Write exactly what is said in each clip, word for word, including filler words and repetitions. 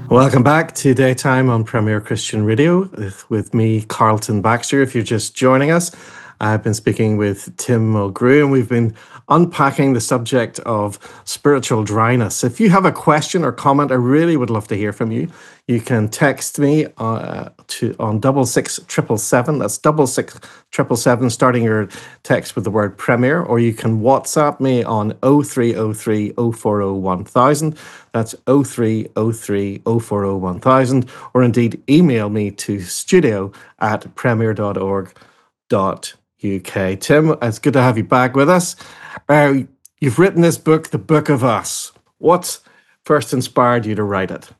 Welcome back to Daytime on Premier Christian Radio with, with me, Carlton Baxter. If you're just joining us, I've been speaking with Tim Mulgrew, and we've been unpacking the subject of spiritual dryness. If you have a question or comment, I really would love to hear from you. You can text me uh, to on double six triple seven. That's double six triple seven, starting your text with the word Premier, or you can WhatsApp me on oh three oh three oh four oh one thousand. That's oh three oh three oh four oh one thousand, or indeed email me to studio at premier dot org dot U K. Tim, it's good to have you back with us. Uh, you've written this book, The Book of Us. What first inspired you to write it?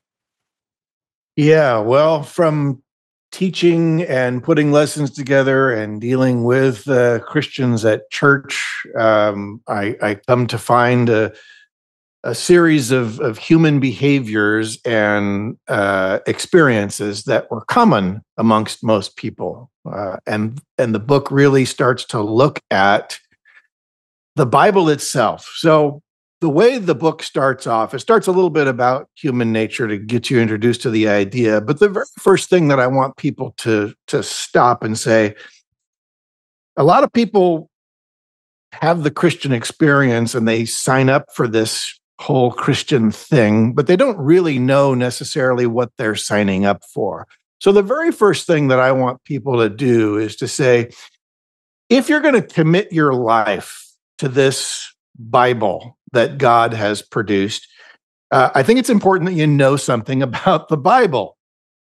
Yeah, well, from teaching and putting lessons together and dealing with uh, Christians at church, um, I, I come to find a, a series of, of human behaviors and uh, experiences that were common amongst most people. Uh, and, and the book really starts to look at the Bible itself. So the way the book starts off, it starts a little bit about human nature to get you introduced to the idea. But the very first thing that I want people to, to stop and say, a lot of people have the Christian experience and they sign up for this whole Christian thing, but they don't really know necessarily what they're signing up for. So the very first thing that I want people to do is to say, if you're going to commit your life to this Bible that God has produced, uh, I think it's important that you know something about the Bible.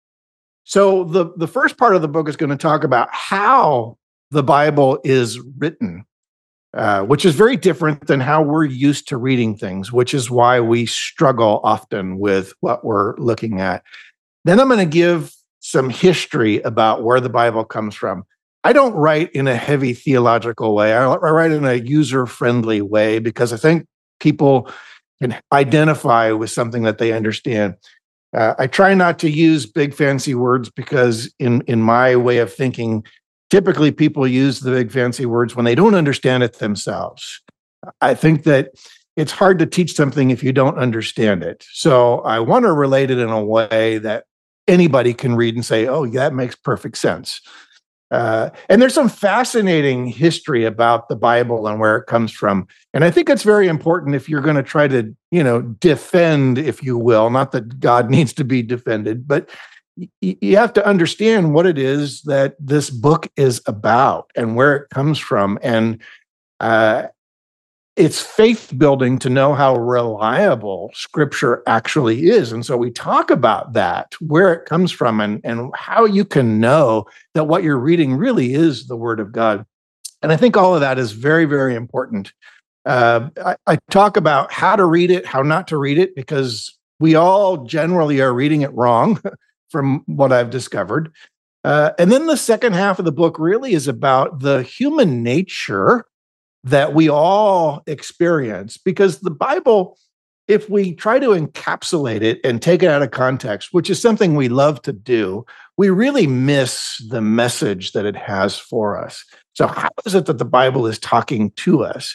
So the, the first part of the book is going to talk about how the Bible is written, uh, which is very different than how we're used to reading things, which is why we struggle often with what we're looking at. Then I'm going to give some history about where the Bible comes from. I don't write in a heavy theological way. I write in a user-friendly way because I think people can identify with something that they understand. Uh, I try not to use big fancy words because in, in my way of thinking, typically people use the big fancy words when they don't understand it themselves. I think that it's hard to teach something if you don't understand it. So I want to relate it in a way that anybody can read and say, oh, that makes perfect sense. Uh, and there's some fascinating history about the Bible and where it comes from. And I think it's very important if you're going to try to, you know, defend, if you will, not that God needs to be defended, but y- you have to understand what it is that this book is about and where it comes from. And uh, it's faith building to know how reliable Scripture actually is. And so we talk about that, where it comes from and, and how you can know that what you're reading really is the Word of God. And I think all of that is very, very important. Uh, I, I talk about how to read it, how not to read it, because we all generally are reading it wrong from what I've discovered. Uh, and then the second half of the book really is about the human nature that we all experience, because the Bible, if we try to encapsulate it and take it out of context, which is something we love to do, we really miss the message that it has for us. So how is it that the Bible is talking to us?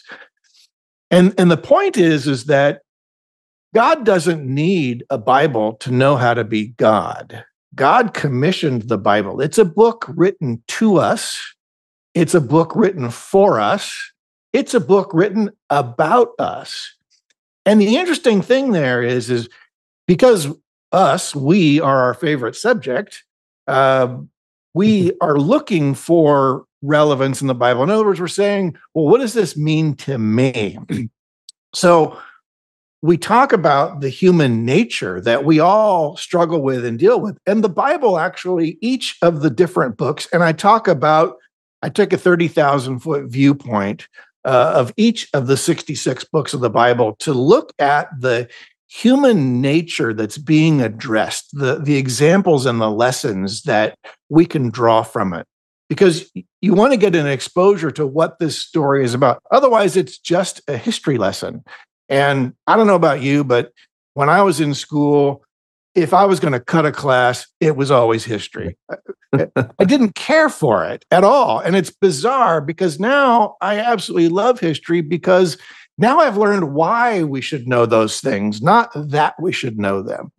And, and the point is, is that God doesn't need a Bible to know how to be God. God commissioned the Bible. It's a book written to us. It's a book written for us. It's a book written about us. And the interesting thing there is, is because us, we are our favorite subject, uh, we are looking for relevance in the Bible. In other words, we're saying, well, what does this mean to me? So we talk about the human nature that we all struggle with and deal with. And the Bible actually, each of the different books, and I talk about, I took a thirty thousand foot viewpoint Uh, of each of the sixty-six books of the Bible to look at the human nature that's being addressed, the, the examples and the lessons that we can draw from it. Because you want to get an exposure to what this story is about. Otherwise, it's just a history lesson. And I don't know about you, but when I was in school, if I was going to cut a class, it was always history. I didn't care for it at all. And it's bizarre because now I absolutely love history because now I've learned why we should know those things, not that we should know them.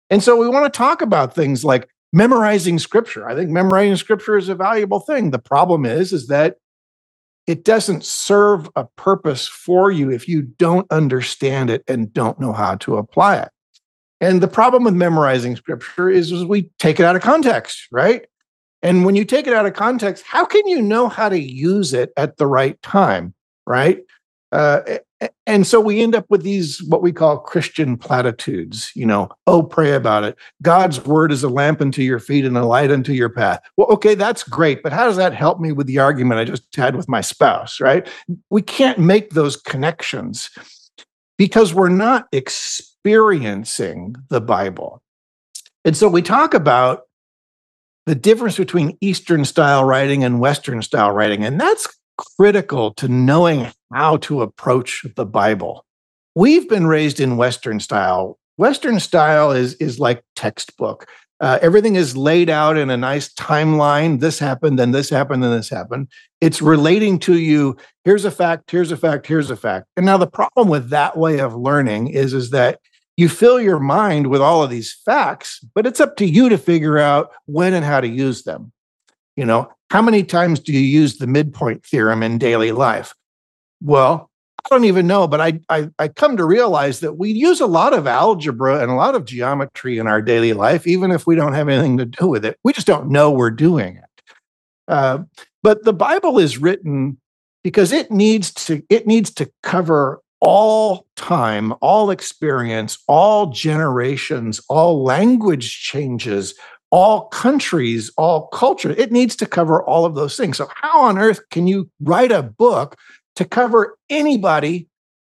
And so we want to talk about things like memorizing scripture. I think memorizing scripture is a valuable thing. The problem is, is that it doesn't serve a purpose for you if you don't understand it and don't know how to apply it. And the problem with memorizing scripture is, is we take it out of context, right? And when you take it out of context, how can you know how to use it at the right time, right? Uh, and so we end up with these, what we call Christian platitudes, you know, oh, pray about it. God's word is a lamp unto your feet and a light unto your path. Well, okay, that's great, but how does that help me with the argument I just had with my spouse, right? We can't make those connections because we're not experiencing the Bible. And so we talk about the difference between Eastern style writing and Western style writing, and that's critical to knowing how to approach the Bible. We've been raised in Western style. Western style is, is like textbook. Uh, everything is laid out in a nice timeline. This happened, then this happened, then this happened. It's relating to you. Here's a fact, here's a fact, here's a fact. And now the problem with that way of learning is, is that you fill your mind with all of these facts, but it's up to you to figure out when and how to use them. You know, how many times do you use the midpoint theorem in daily life? Well, I don't even know, but I, I I come to realize that we use a lot of algebra and a lot of geometry in our daily life, even if we don't have anything to do with it. We just don't know we're doing it. Uh, but the Bible is written because it needs to it needs to cover all time, all experience, all generations, all language changes, all countries, all culture. It needs to cover all of those things. So how on earth can you write a book to cover anybody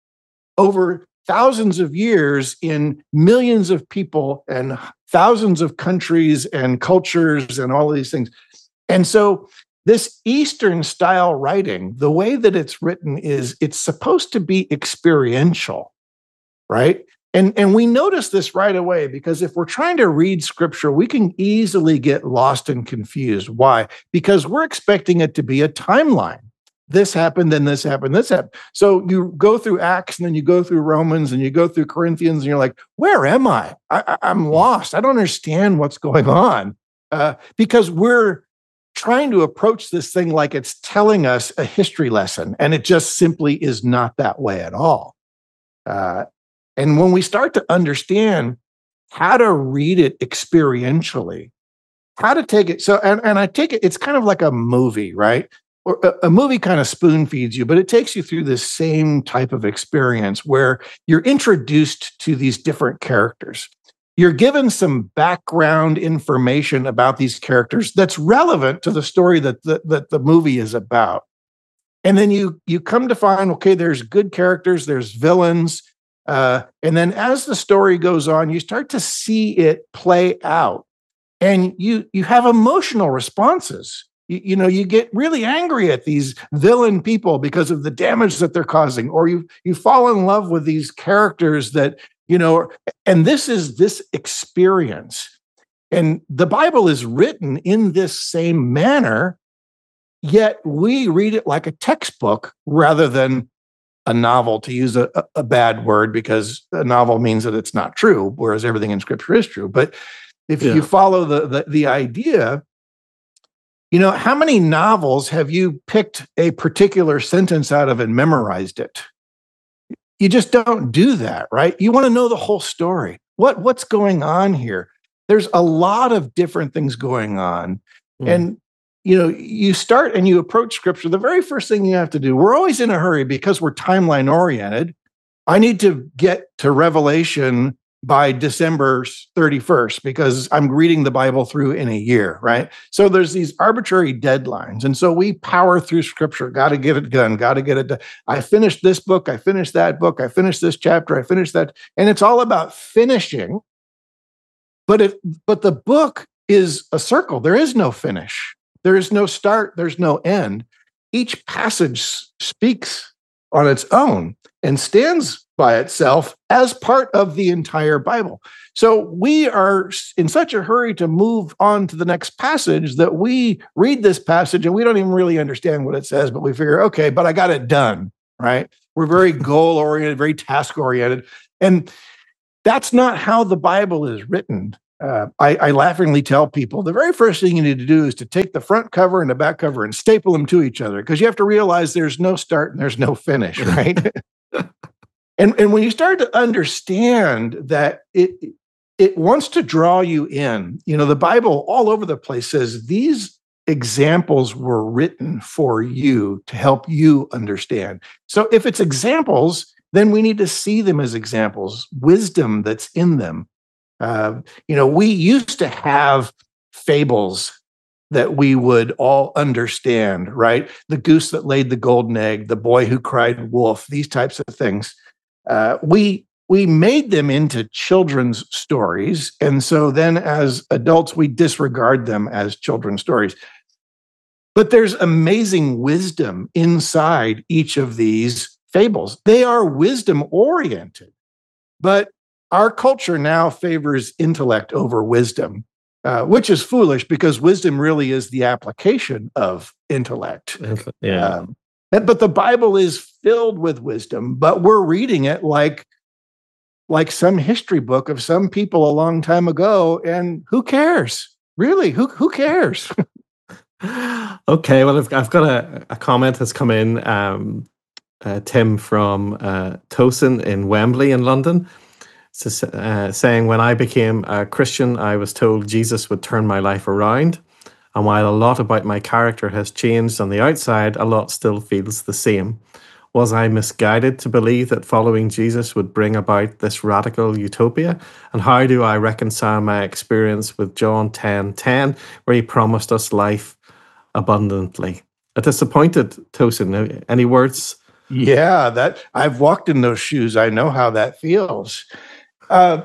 over thousands of years in millions of people and thousands of countries and cultures and all of these things? And so this Eastern style writing, the way that it's written is it's supposed to be experiential, right? And, and we notice this right away because if we're trying to read scripture, we can easily get lost and confused. Why? Because we're expecting it to be a timeline. This happened, then this happened, this happened. So you go through Acts and then you go through Romans and you go through Corinthians and you're like, where am I? I I'm lost. I don't understand what's going on uh, because we're trying to approach this thing like it's telling us a history lesson, and it just simply is not that way at all. Uh, and when we start to understand how to read it experientially, how to take it, so, and, and I take it, it's kind of like a movie, right? Or a, a movie kind of spoon feeds you, but it takes you through this same type of experience where you're introduced to these different characters. You're given some background information about these characters that's relevant to the story that the, that the movie is about. And then you, you come to find, okay, there's good characters, there's villains. Uh, and then as the story goes on, you start to see it play out. And you, you have emotional responses. You, you know, you get really angry at these villain people because of the damage that they're causing, or you, you fall in love with these characters that, you know, and this is this experience. And the Bible is written in this same manner, yet we read it like a textbook rather than a novel, to use a, a bad word, because a novel means that it's not true, whereas everything in Scripture is true. But if yeah. you follow the, the the idea, you know, how many novels have you picked a particular sentence out of and memorized it? You just don't do that, right? You want to know the whole story. What, what's going on here? There's a lot of different things going on. Mm. And, you know, you start and you approach Scripture. The very first thing you have to do, we're always in a hurry because we're timeline oriented. I need to get to Revelation by December thirty-first because I'm reading the Bible through in a year, right? So there's these arbitrary deadlines. And so we power through Scripture, got to get it done, got to get it done. I finished this book, I finished that book, I finished this chapter, I finished that. And it's all about finishing. But if, but the book is a circle. There is no finish. There is no start. There's no end. Each passage speaks on its own and stands by itself as part of the entire Bible. So we are in such a hurry to move on to the next passage that we read this passage and we don't even really understand what it says, but we figure, okay, but I got it done, right? We're very goal-oriented, very task-oriented. And That's not how the Bible is written. Uh, I, I laughingly tell people the very first thing you need to do is to take the front cover and the back cover and staple them to each other, because you have to realize there's no start and there's no finish, right? and and when you start to understand that it it wants to draw you in, you know, the Bible all over the place says these examples were written for you to help you understand. So if it's examples, then we need to see them as examples, wisdom that's in them. Uh, you know, we used to have fables that we would all understand, right? The goose that laid the golden egg, the boy who cried wolf, these types of things. Uh, we we made them into children's stories. And so then as adults, we disregard them as children's stories. But there's amazing wisdom inside each of these fables. They are wisdom oriented, but our culture now favors intellect over wisdom, uh, which is foolish because wisdom really is the application of intellect. Yeah. Um, but the Bible is filled with wisdom, but we're reading it like, like some history book of some people a long time ago. And who cares? Really, who, who cares? Okay, well, I've, I've got a, a comment that's come in, um, uh, Tim from uh, Tosin in Wembley in London. So, uh, saying, when I became a Christian, I was told Jesus would turn my life around. And while a lot about my character has changed on the outside, a lot still feels the same. Was I misguided to believe that following Jesus would bring about this radical utopia? And how do I reconcile my experience with John ten ten, where he promised us life abundantly? A disappointed Tosin. Any words? Yeah, that I've walked in those shoes. I know how that feels. Uh,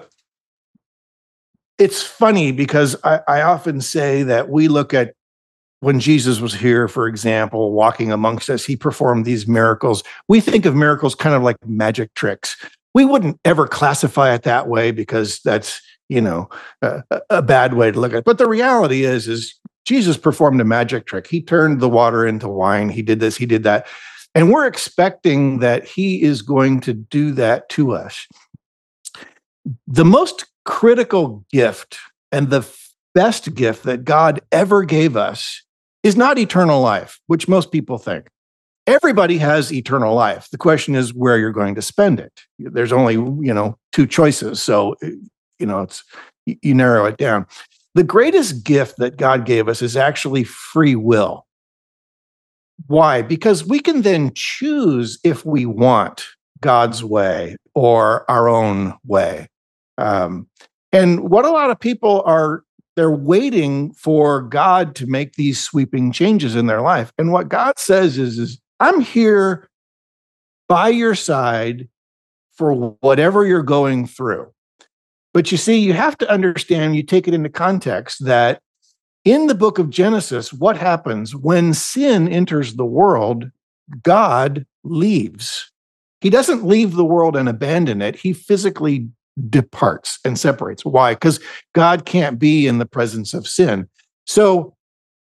it's funny because I, I often say that we look at when Jesus was here, for example, walking amongst us, he performed these miracles. We think of miracles kind of like magic tricks. We wouldn't ever classify it that way because that's, you know, a, a bad way to look at it. But the reality is, is Jesus performed a magic trick. He turned the water into wine. He did this, he did that. And we're expecting that he is going to do that to us. The most critical gift and the best gift that God ever gave us is not eternal life, which most people think. Everybody has eternal life. The question is where you're going to spend it. There's only, you know, two choices. So, you know, it's you narrow it down. The greatest gift that God gave us is actually free will. Why? Because we can then choose if we want God's way or our own way. Um, and what a lot of people are, they're waiting for God to make these sweeping changes in their life. And what God says is, is I'm here by your side for whatever you're going through. But you see, you have to understand, you take it into context that in the book of Genesis, what happens when sin enters the world? God leaves. He doesn't leave the world and abandon it. He physically departs and separates. Why? Because God can't be in the presence of sin. So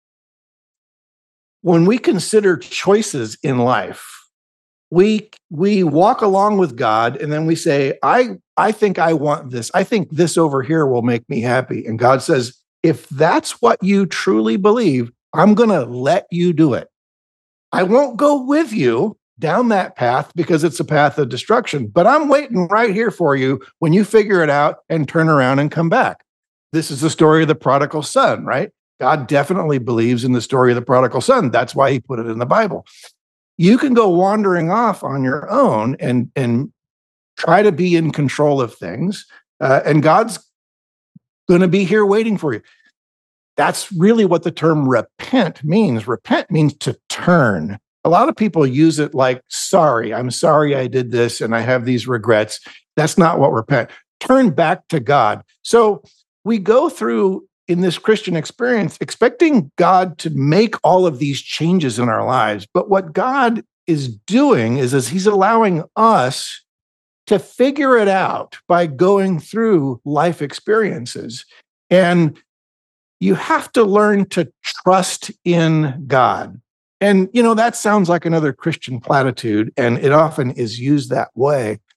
when we consider choices in life, we we walk along with God and then we say, I, I think I want this. I think this over here will make me happy. And God says, if that's what you truly believe, I'm going to let you do it. I won't go with you down that path because it's a path of destruction, but I'm waiting right here for you when you figure it out and turn around and come back. This is the story of the prodigal son, right? God definitely believes in the story of the prodigal son. That's why he put it in the Bible. You can go wandering off on your own and, and try to be in control of things, uh, and God's going to be here waiting for you. That's really what the term repent means. Repent means to turn. A lot of people use it like, sorry, I'm sorry I did this and I have these regrets. That's not what repent. Turn back to God. So we go through in this Christian experience expecting God to make all of these changes in our lives. But what God is doing is, is he's allowing us to figure it out by going through life experiences. And you have to learn to trust in God. And, you know, that sounds like another Christian platitude, and it often is used that way.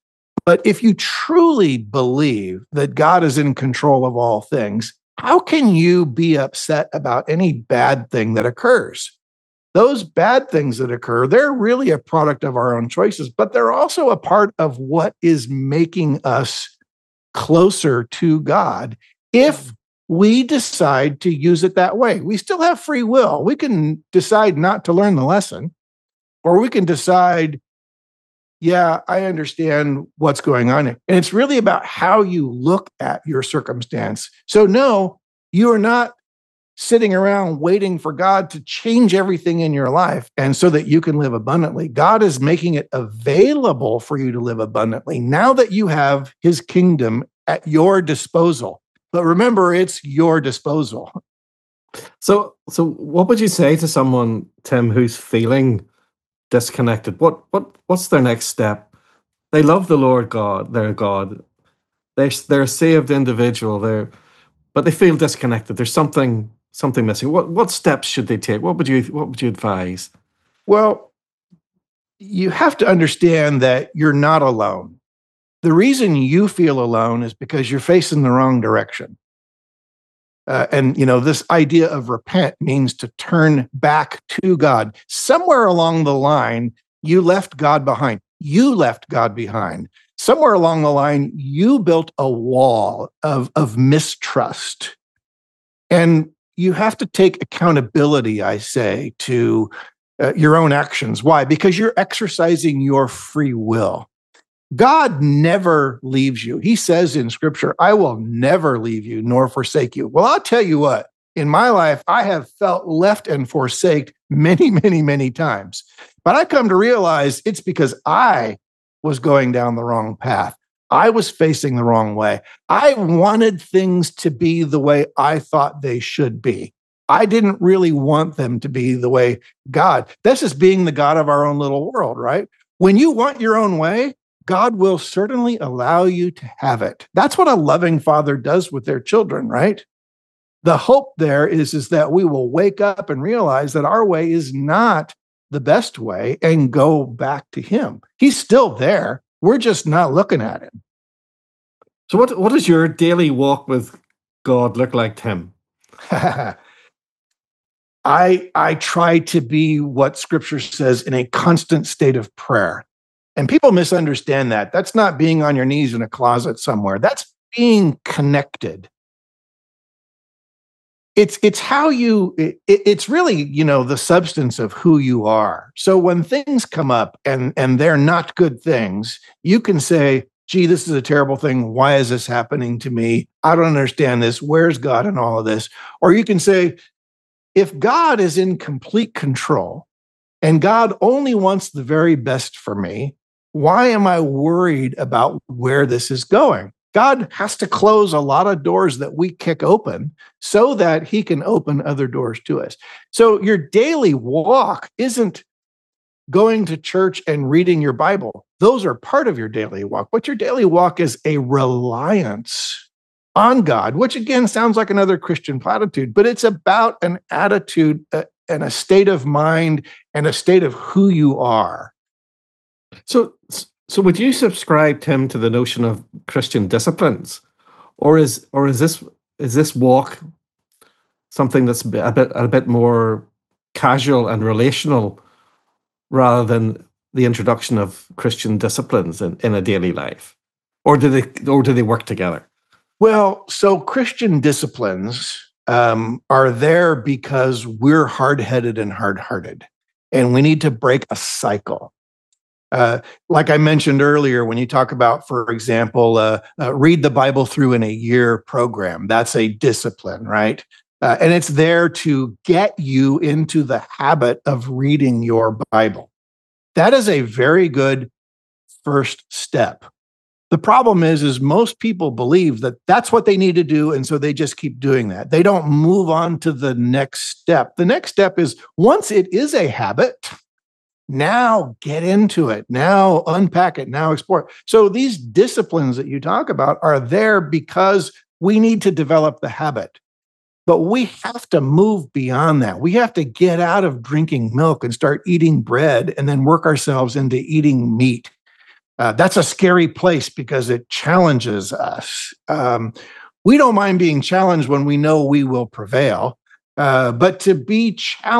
But if you truly believe that God is in control of all things, how can you be upset about any bad thing that occurs? Those bad things that occur, they're really a product of our own choices, but they're also a part of what is making us closer to God if we decide to use it that way. We still have free will. We can decide not to learn the lesson, or we can decide, yeah, I understand what's going on. And it's really about how you look at your circumstance. So, no, you are not sitting around waiting for God to change everything in your life and so that you can live abundantly. God is making it available for you to live abundantly now that you have his kingdom at your disposal. But remember, it's your disposal. So, so what would you say to someone, Tim, who's feeling disconnected? What, what, what's their next step? They love the Lord God, their God. They're, they're a saved individual. They're, but they feel disconnected. There's something, something missing. What, what steps should they take? What would you, what would you advise? Well, you have to understand that you're not alone. The reason you feel alone is because you're facing the wrong direction. Uh, and, you know, this idea of repent means to turn back to God. Somewhere along the line, you left God behind. You left God behind. Somewhere along the line, you built a wall of, of mistrust. And you have to take accountability, I say, to uh, your own actions. Why? Because you're exercising your free will. God never leaves you. He says in scripture, I will never leave you nor forsake you. Well, I'll tell you what, in my life, I have felt left and forsaked many, many, many times. But I come to realize it's because I was going down the wrong path. I was facing the wrong way. I wanted things to be the way I thought they should be. I didn't really want them to be the way God. This is being the God of our own little world, right? When you want your own way, God will certainly allow you to have it. That's what a loving father does with their children, right? The hope there is, is that we will wake up and realize that our way is not the best way and go back to him. He's still there. We're just not looking at him. So what, what does your daily walk with God look like, Tim? I, I try to be what scripture says in a constant state of prayer. And people misunderstand that. That's not being on your knees in a closet somewhere. That's being connected. It's it's how you, it, it's really, you know, the substance of who you are. So when things come up and, and they're not good things, you can say, gee, this is a terrible thing. Why is this happening to me? I don't understand this. Where's God in all of this? Or you can say, if God is in complete control and God only wants the very best for me, why am I worried about where this is going? God has to close a lot of doors that we kick open so that he can open other doors to us. So your daily walk isn't going to church and reading your Bible. Those are part of your daily walk. But your daily walk is a reliance on God, which again sounds like another Christian platitude, but it's about an attitude uh, and a state of mind and a state of who you are. So, so would you subscribe, Tim, to the notion of Christian disciplines, or is or is this is this walk something that's a bit a bit more casual and relational, rather than the introduction of Christian disciplines in, in a daily life, or do they or do they work together? Well, so Christian disciplines um, are there because we're hard-headed and hard-hearted, and we need to break a cycle. Uh, like I mentioned earlier, when you talk about, for example, uh, uh, read the Bible through in a year program, that's a discipline, right? Uh, and it's there to get you into the habit of reading your Bible. That is a very good first step. The problem is, is most people believe that that's what they need to do, and so they just keep doing that. They don't move on to the next step. The next step is, once it is a habit, now get into it. Now unpack it. Now explore. So these disciplines that you talk about are there because we need to develop the habit. But we have to move beyond that. We have to get out of drinking milk and start eating bread and then work ourselves into eating meat. Uh, that's a scary place because it challenges us. Um, we don't mind being challenged when we know we will prevail, uh, but to be challenged